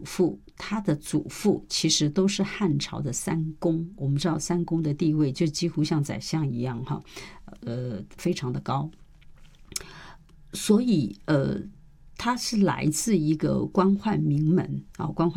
父，他的祖父其实都是汉朝的三公。我们知道三公的地位就几乎像宰相一样哈，非常的高。所以他是来自一个官宦名门啊，官宦